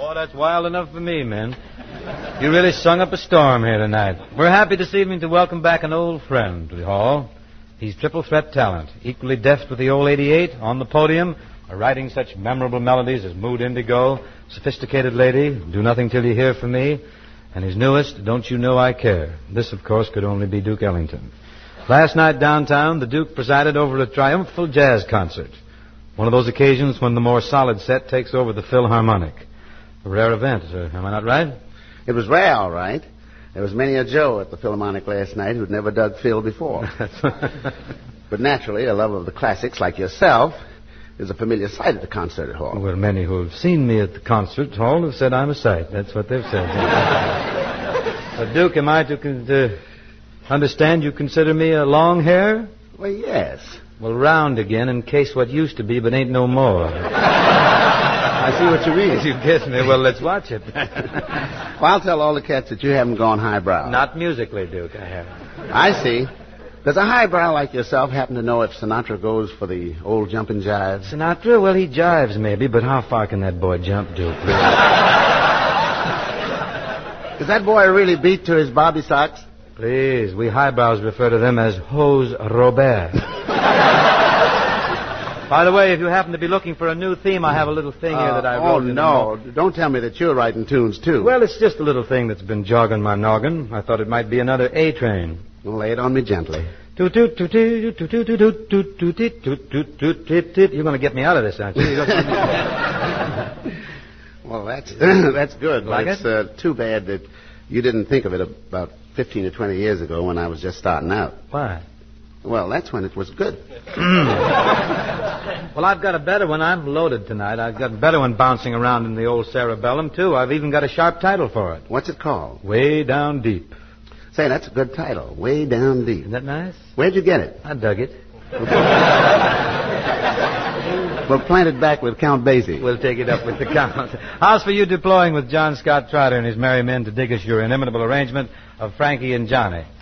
Oh, that's wild enough for me, men. You really sung up a storm here tonight. We're happy this evening to welcome back an old friend to the hall. He's triple threat talent, equally deft with the old 88 on the podium, writing such memorable melodies as Mood Indigo, Sophisticated Lady, Do Nothing Till You Hear From Me, and his newest, Don't You Know I Care. This, of course, could only be Duke Ellington. Last night downtown, the Duke presided over a triumphal jazz concert. One of those occasions when the more solid set takes over the Philharmonic. A rare event, am I not right? It was rare, all right. There was many a Joe at the Philharmonic last night who'd never dug Phil before. But naturally, a love of the classics like yourself is a familiar sight at the concert hall. Well, many who have seen me at the concert hall have said I'm a sight. That's what they've said. But, Duke, am I to understand you consider me a long hair? Well, yes. Well, round again in case what used to be but ain't no more. I see what you mean. You guess me. Well, let's watch it. Well, I'll tell all the cats that you haven't gone highbrow. Not musically, Duke, I haven't. I see. Does a highbrow like yourself happen to know if Sinatra goes for the old jumping jive? Sinatra? Well, he jives maybe, but how far can that boy jump, Duke? Does that boy really beat to his bobby socks? Please, we highbrows refer to them as Hose Robert. By the way, if you happen to be looking for a new theme, I have a little thing here that I wrote. Oh, no. Don't tell me that you're writing tunes, too. Well, it's just a little thing that's been jogging my noggin. I thought it might be another A train. Well, lay it on me gently. You're going to get me out of this, aren't you? Well, that's good. Like it's too bad that you didn't think of it about 15 or 20 years ago when I was just starting out. Why? Well, that's when it was good. Well, I've got a better one. I'm loaded tonight. I've got a better one bouncing around in the old cerebellum, too. I've even got a sharp title for it. What's it called? Way Down Deep. Say, that's a good title. Way Down Deep. Isn't that nice? Where'd you get it? I dug it. Well, plant it back with Count Basie. We'll take it up with the Count. How's for you deploying with John Scott Trotter and his merry men to dig us your inimitable arrangement of Frankie and Johnny?